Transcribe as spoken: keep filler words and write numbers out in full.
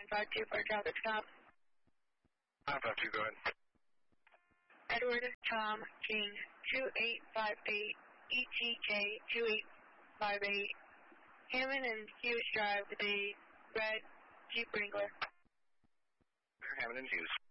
five two for a traffic stop. five five two, go ahead. Edward Tom King, two eight five eight, E T K two eight five eight, Hammond and Hughes Drive with a red Jeep Wrangler. Hammond and Hughes.